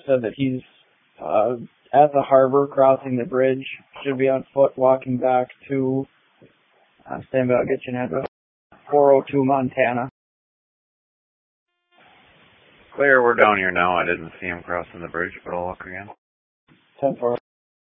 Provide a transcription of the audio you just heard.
said that he's at the harbor crossing the bridge. Should be on foot walking back to stand by, I'll get you an address. 402 Montana. Clear, we're down here now. I didn't see him crossing the bridge, but I'll look again. 10-4.